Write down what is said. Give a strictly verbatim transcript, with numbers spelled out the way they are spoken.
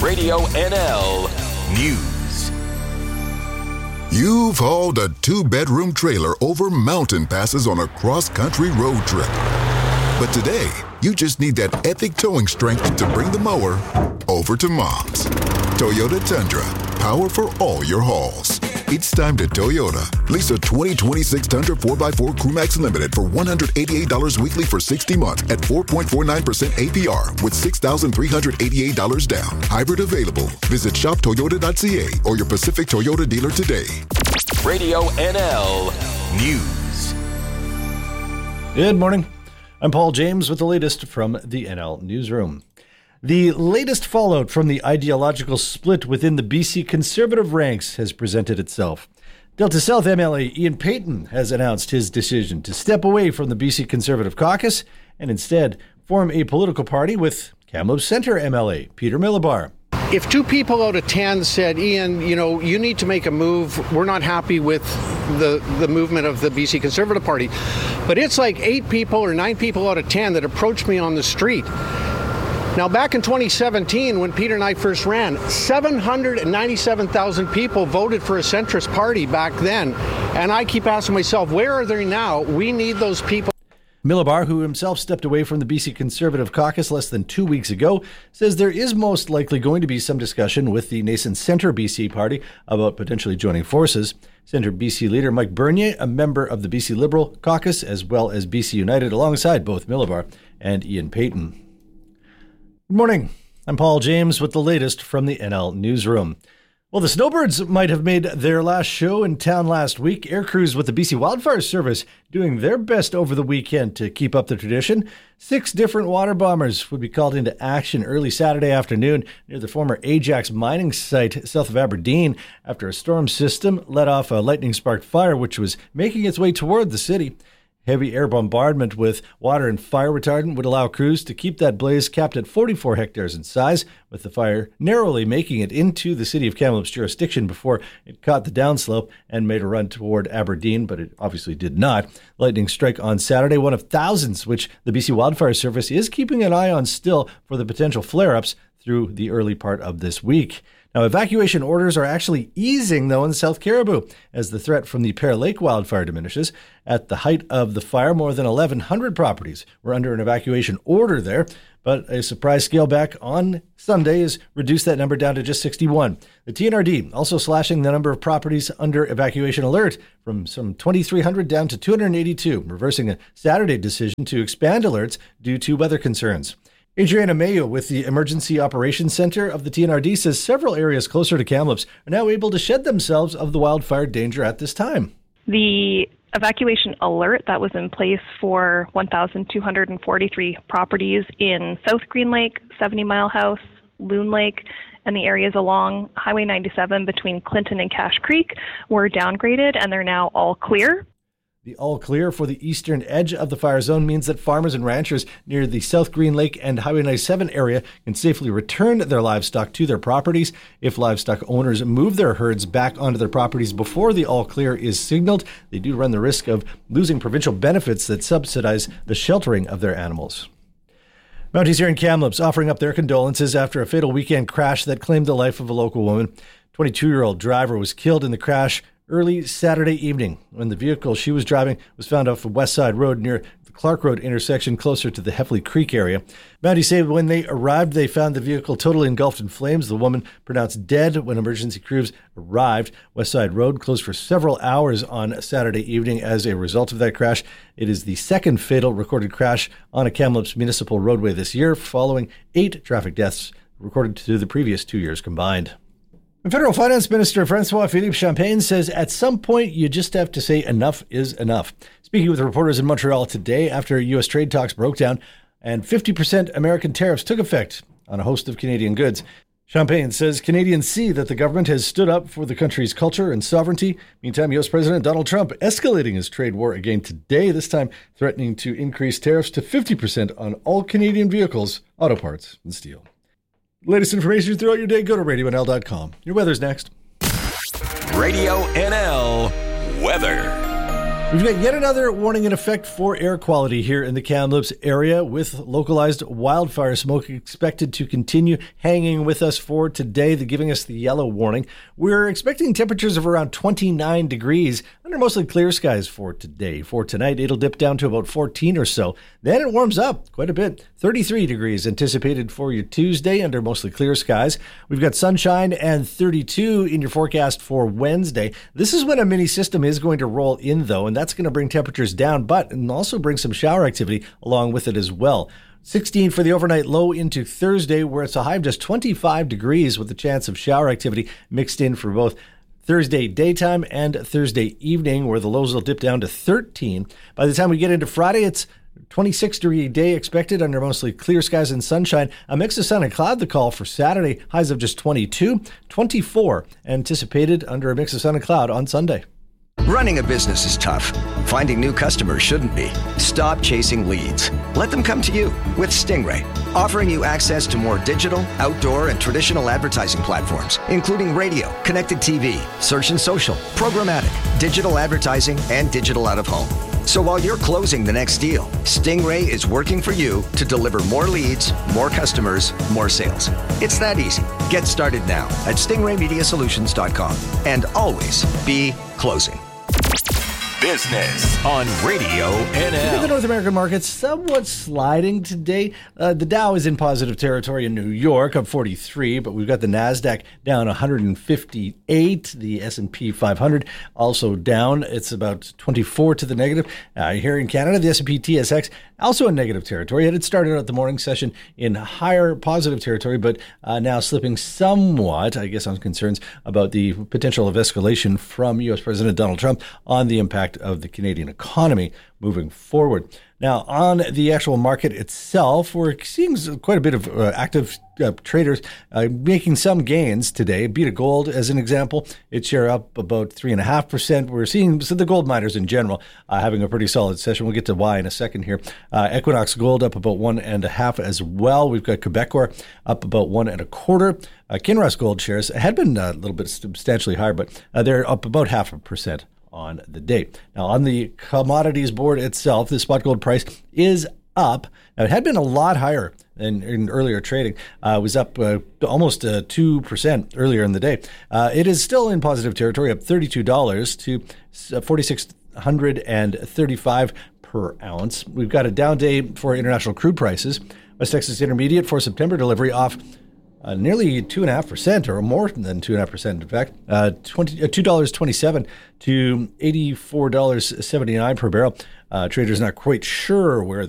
Radio N L News. You've hauled a two-bedroom trailer over mountain passes on a cross-country road trip. But today, you just need that epic towing strength to bring the mower over to Mom's. Toyota Tundra, power for all your hauls. It's time to Toyota. Lease a twenty twenty-six Tundra four by four Crewmax Limited for one hundred eighty-eight dollars weekly for sixty months at four point four nine percent A P R with six thousand three hundred eighty-eight dollars down. Hybrid available. Visit shop toyota dot c a or your Pacific Toyota dealer today. Radio N L News. Good morning. I'm Paul James with the latest from the N L Newsroom. The latest fallout from the ideological split within the B C Conservative ranks has presented itself. Delta South M L A Ian Paton has announced his decision to step away from the B C Conservative caucus and instead form a political party with Kamloops Centre M L A Peter Millibar. If two people out of ten said, Ian, you know, you need to make a move, we're not happy with the, the movement of the B C Conservative Party. But it's like eight people or nine people out of ten that approached me on the street. Now, back in twenty seventeen, when Peter and I first ran, seven hundred ninety-seven thousand people voted for a centrist party back then. And I keep asking myself, where are they now? We need those people. Millibar, who himself stepped away from the B C Conservative caucus less than two weeks ago, says there is most likely going to be some discussion with the nascent Centre B C party about potentially joining forces. Centre B C leader Mike Bernier, a member of the B C Liberal caucus, as well as B C United, alongside both Millibar and Ian Paton. Good morning. I'm Paul James with the latest from the N L Newsroom. Well, the Snowbirds might have made their last show in town last week. Air crews with the B C Wildfire Service doing their best over the weekend to keep up the tradition. Six different water bombers would be called into action early Saturday afternoon near the former Ajax mining site south of Aberdeen after a storm system let off a lightning-sparked fire which was making its way toward the city. Heavy air bombardment with water and fire retardant would allow crews to keep that blaze capped at forty-four hectares in size, with the fire narrowly making it into the city of Kamloops jurisdiction before it caught the downslope and made a run toward Aberdeen, but it obviously did not. Lightning strike on Saturday, one of thousands which the B C Wildfire Service is keeping an eye on still for the potential flare-ups through the early part of this week. Now, evacuation orders are actually easing, though, in South Caribou as the threat from the Pear Lake wildfire diminishes. At the height of the fire, more than eleven hundred properties were under an evacuation order there, but a surprise scale back on Sunday has reduced that number down to just sixty-one. The T N R D also slashing the number of properties under evacuation alert from some twenty-three hundred down to two hundred eighty-two, reversing a Saturday decision to expand alerts due to weather concerns. Adriana Mayo with the Emergency Operations Center of the T N R D says several areas closer to Kamloops are now able to shed themselves of the wildfire danger at this time. The evacuation alert that was in place for one thousand two hundred forty-three properties in South Green Lake, seventy Mile House, Loon Lake, and the areas along Highway ninety-seven between Clinton and Cache Creek were downgraded, and they're now all clear. The all clear for the eastern edge of the fire zone means that farmers and ranchers near the South Green Lake and Highway ninety-seven area can safely return their livestock to their properties. If livestock owners move their herds back onto their properties before the all clear is signaled, they do run the risk of losing provincial benefits that subsidize the sheltering of their animals. Mounties here in Kamloops offering up their condolences after a fatal weekend crash that claimed the life of a local woman. twenty-two-year-old driver was killed in the crash early Saturday evening when the vehicle she was driving was found off the West Side Road near the Clark Road intersection closer to the Heffley Creek area. Mounties say when they arrived, they found the vehicle totally engulfed in flames. The woman pronounced dead when emergency crews arrived. West Side Road closed for several hours on Saturday evening as a result of that crash. It is the second fatal recorded crash on a Kamloops municipal roadway this year, following eight traffic deaths recorded to the previous two years combined. Federal Finance Minister François-Philippe Champagne says at some point you just have to say enough is enough. Speaking with reporters in Montreal today after U S trade talks broke down and fifty percent American tariffs took effect on a host of Canadian goods, Champagne says Canadians see that the government has stood up for the country's culture and sovereignty. Meantime, U S President Donald Trump escalating his trade war again today, this time threatening to increase tariffs to fifty percent on all Canadian vehicles, auto parts, and steel. Latest information throughout your day, go to radio n l dot com. Your weather's next. Radio N L weather. We've got yet another warning in effect for air quality here in the Kamloops area, with localized wildfire smoke expected to continue hanging with us for today. They're giving us the yellow warning. We're expecting temperatures of around twenty-nine degrees under mostly clear skies for today. For tonight, it'll dip down to about fourteen or so. Then it warms up quite a bit. thirty-three degrees anticipated for your Tuesday under mostly clear skies. We've got sunshine and thirty-two in your forecast for Wednesday. This is when a mini system is going to roll in, though, and that's going to bring temperatures down, but and also bring some shower activity along with it as well. sixteen for the overnight low into Thursday, where it's a high of just twenty-five degrees with a chance of shower activity mixed in for both Thursday daytime and Thursday evening, where the lows will dip down to thirteen. By the time we get into Friday, it's twenty-six degree day expected under mostly clear skies and sunshine. A mix of sun and cloud the call for Saturday. Highs of just twenty-two, twenty-four anticipated under a mix of sun and cloud on Sunday. Running a business is tough. Finding new customers shouldn't be. Stop chasing leads. Let them come to you with Stingray, offering you access to more digital, outdoor, and traditional advertising platforms, including radio, connected T V, search and social, programmatic, digital advertising, and digital out-of-home. So while you're closing the next deal, Stingray is working for you to deliver more leads, more customers, more sales. It's that easy. Get started now at stingray media solutions dot com and always be closing. Business on Radio N L. The North American market's somewhat sliding today. Uh, the Dow is in positive territory in New York, up forty-three, but we've got the NASDAQ down one hundred fifty-eight. The S and P five hundred also down. It's about twenty-four to the negative. Uh, here in Canada, the S and P T S X also in negative territory. It had started out the morning session in higher positive territory, but uh, now slipping somewhat, I guess, on concerns about the potential of escalation from U S President Donald Trump on the impact of the Canadian economy moving forward. Now, on the actual market itself, we're seeing quite a bit of uh, active uh, traders uh, making some gains today. Beta Gold, as an example, its share up about three point five percent. We're seeing so the gold miners in general uh, having a pretty solid session. We'll get to why in a second here. Uh, Equinox Gold up about one and a half as well. We've got Quebecor up about one and a quarter. Uh, Kinross Gold shares had been a little bit substantially higher, but uh, they're up about half a percent on the day. Now, on the commodities board itself, the spot gold price is up. Now, it had been a lot higher than in earlier trading. Uh, it was up uh, almost uh, two percent earlier in the day. Uh, it is still in positive territory, up thirty-two dollars to four thousand six hundred thirty-five per ounce. We've got a down day for international crude prices. West Texas Intermediate for September delivery off Uh, nearly two and a half percent, or more than two and a half percent, in fact. Uh, twenty uh, two dollars twenty-seven to eighty four dollars seventy nine per barrel. Uh, traders not quite sure where the